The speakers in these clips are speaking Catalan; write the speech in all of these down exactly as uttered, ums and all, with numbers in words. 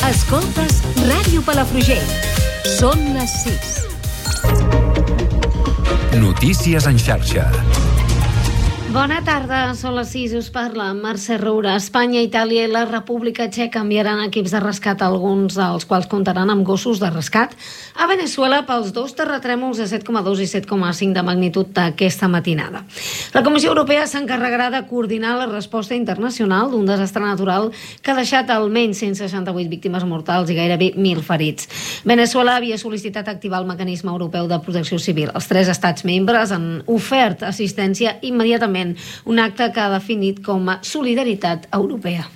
Escoltes Ràdio Palafrugell. Són les sis. Notícies en xarxa. Bona tarda, són les sis, us parla Mercè Roura. Espanya, Itàlia i la República Txeca enviaran equips de rescat, alguns dels quals comptaran amb gossos de rescat a Veneçuela pels dos terratrèmols de set coma dos i set coma cinc de magnitud d'aquesta matinada. La Comissió Europea s'encarregarà de coordinar la resposta internacional d'un desastre natural que ha deixat almenys cent seixanta-vuit víctimes mortals i gairebé mil ferits. Veneçuela havia sol·licitat activar el mecanisme europeu de protecció civil. Els tres estats membres han ofert assistència immediatament, un acte que ha definit com a solidaritat europea.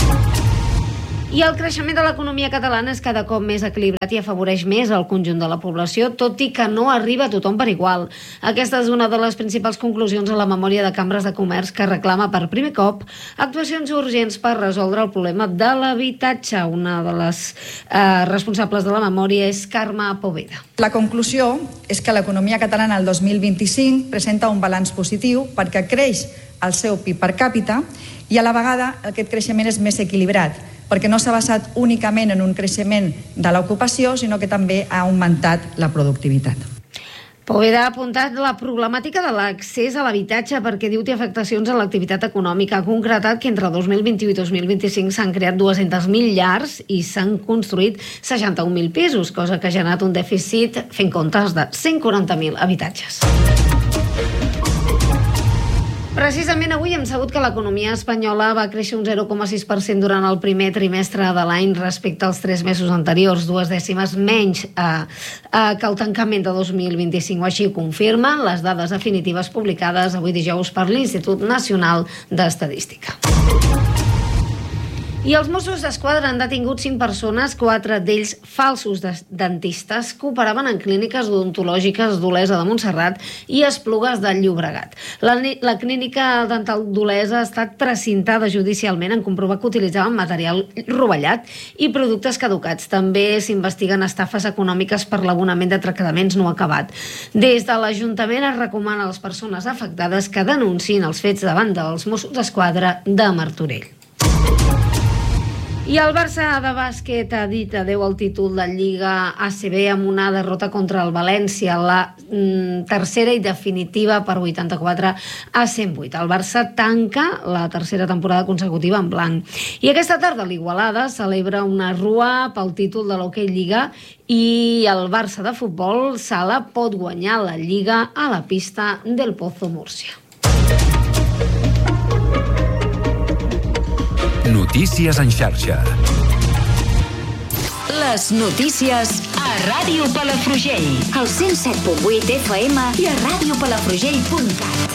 I el creixement de l'economia catalana és cada cop més equilibrat i afavoreix més el conjunt de la població, tot i que no arriba a tothom per igual. Aquesta és una de les principals conclusions a la memòria de cambres de comerç, que reclama per primer cop actuacions urgents per resoldre el problema de l'habitatge. Una de les eh, responsables de la memòria és Carme Poveda. La conclusió és que l'economia catalana el dos mil vint-i-cinc presenta un balanç positiu perquè creix el seu P I B per càpita i a la vegada aquest creixement és més equilibrat, perquè no s'ha basat únicament en un creixement de l'ocupació, sinó que també ha augmentat la productivitat. Poveda ha apuntat la problemàtica de l'accés a l'habitatge perquè diu té afectacions a l'activitat econòmica. Ha concretat que entre dos mil vint-i-u i dos mil vint-i-cinc s'han creat dues-centes mil llars i s'han construït seixanta-un mil pisos, cosa que ha generat un dèficit, fent comptes, de cent quaranta mil habitatges. Precisament avui hem sabut que l'economia espanyola va créixer un zero coma sis per cent durant el primer trimestre de l'any respecte als tres mesos anteriors, dues dècimes menys eh, eh, que el tancament de dos mil vint-i-cinc. Així ho confirmen les dades definitives publicades avui dijous per l'Institut Nacional d'Estadística. I els Mossos d'Esquadra han detingut cinc persones, quatre d'ells falsos dentistes, que operaven en clíniques odontològiques d'Olesa de Montserrat i Esplugues de Llobregat. La, la clínica dental d'Olesa ha estat precintada judicialment en comprovar que utilitzaven material rovellat i productes caducats. També s'investiguen estafes econòmiques per l'abonament de tractaments no acabat. Des de l'Ajuntament es recomana a les persones afectades que denunciïn els fets davant dels Mossos d'Esquadra de Martorell. I el Barça de bàsquet ha dit adeu al títol de Lliga A C B amb una derrota contra el València, la mm, tercera i definitiva per vuitanta-quatre a cent vuit. El Barça tanca la tercera temporada consecutiva en blanc. I aquesta tarda l'Igualada celebra una rua pel títol de l'Hockey Lliga i el Barça de futbol sala pot guanyar la Lliga a la pista del Pozo Múrcia. Notícies en xarxa. Les notícies a Ràdio Palafrugell, al cent set punt vuit F M i a ràdio palafrugell punt cat.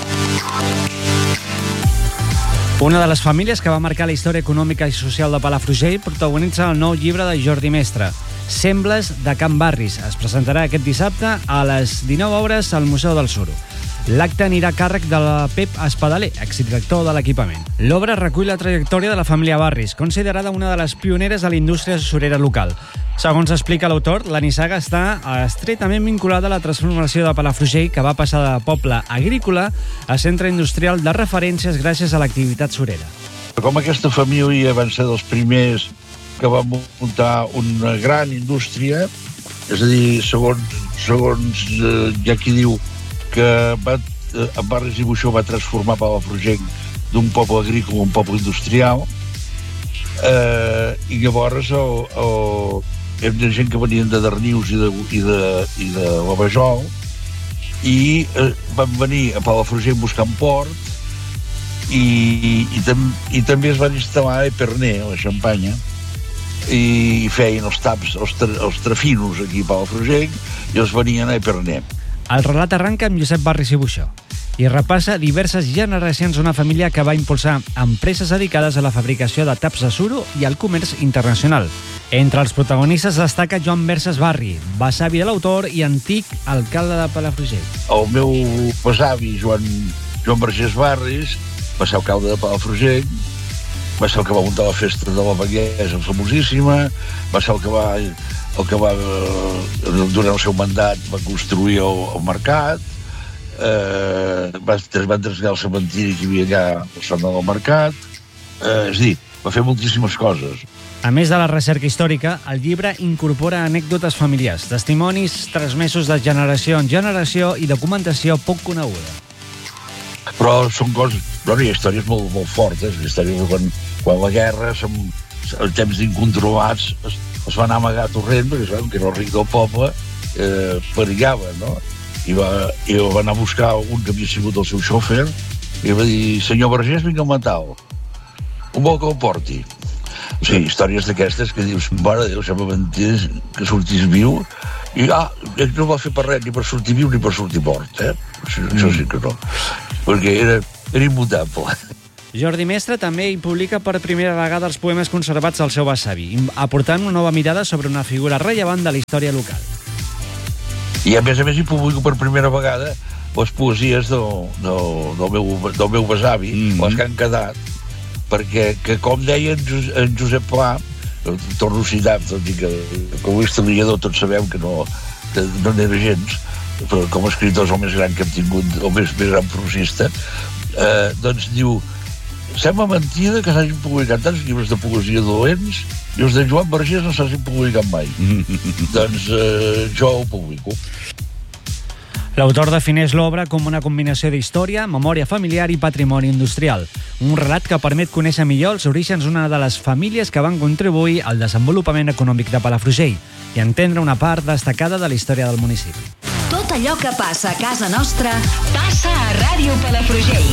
Una de les famílies que va marcar la història econòmica i social de Palafrugell protagonitza el nou llibre de Jordi Mestre, Sembles de Can Barris. Es presentarà aquest dissabte a les dinou hores al Museu del Suro. L'acte anirà a càrrec de la Pep Espadaler, exdirector de l'equipament. L'obra recull la trajectòria de la família Barris, considerada una de les pioneres de la indústria surera local. Segons explica l'autor, la nissaga està estretament vinculada a la transformació de Palafrugell, que va passar de poble agrícola a centre industrial de referències gràcies a l'activitat surera. Com aquesta família van ser dels primers que van muntar una gran indústria, és a dir, segons, segons eh, hi ha qui diu que va, eh, en Barris i Buixó va transformar Palafrugell d'un poble agrícola a un poble industrial, eh, i llavors el, el, hi havia gent que venien de Darnius i de, i de, i de la Vajol i eh, van venir a Palafrugell buscant port i, i, tam, i també es van instal·lar a Epernay, a la Xampanya, i feien els taps, els, tra, els trafinos aquí a Palafrugell i els venien a Epernay. El relat arranca amb Josep Barris i Buixó i repassa diverses generacions d'una família que va impulsar empreses dedicades a la fabricació de taps de suro i al comerç internacional. Entre els protagonistes destaca Joan Verses Barri, besavi de l'autor i antic alcalde de Palafrugell. El meu besavi, Joan, Joan Vergés Barris, va ser alcalde de Palafrugell, va ser el que va muntar la festa de la Baguesa famosíssima, va ser el que va... el que va, durant el seu mandat, va construir el, el mercat, eh, va, van traslladar el cementiri que hi havia allà al centre del mercat, eh, és a dir, va fer moltíssimes coses. A més de la recerca històrica, el llibre incorpora anècdotes familiars, testimonis transmesos de generació en generació i documentació poc coneguda. Però són coses... Però hi ha històries molt, molt fortes, històries de quan, quan la guerra, som, en temps d'incontrolats, es, es va anar a amagar a Torrent, perquè sabem que era el ric del poble, eh, perillava, no? I va, I va anar a buscar un que havia sigut el seu xòfer, i va dir, senyor Vergés, vinc a matar-lo. Un vol que el porti. O sigui, històries d'aquestes que dius, mare de Déu, sembla mentida que sortís viu, i ah, no va fer per res, ni per sortir viu ni per sortir mort, eh? Això, això sí que no. Perquè era, era immutable. Jordi Mestre també hi publica per primera vegada els poemes conservats del seu besavi, aportant una nova mirada sobre una figura rellevant de la història local. I a més a més hi publico per primera vegada les poesies del, del, del, meu, del meu besavi, mm-hmm. les que han quedat, perquè, que, com deia en, en Josep Pla, torno a citar, tot i que com a historiador tots sabem que no, que no n'era gens, però com a escriptor és el més gran que hem tingut, el més, més gran prosista, eh, doncs diu, sembla mentida que s'hagin publicat tants llibres de poesia dolents i els de Joan Vergés no s'hagin publicat mai. Doncs eh, jo ho publico. L'autor defineix l'obra com una combinació d'història, memòria familiar i patrimoni industrial. Un relat que permet conèixer millor els orígens d'una de les famílies que van contribuir al desenvolupament econòmic de Palafrugell i entendre una part destacada de la història del municipi. Tot allò que passa a casa nostra passa a Ràdio Palafrugell.